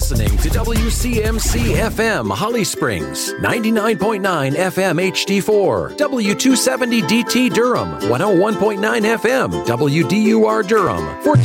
listening to WCMC FM Holly Springs, 99.9 FM HD4, W270 DT Durham, 101.9 FM WDUR Durham, 14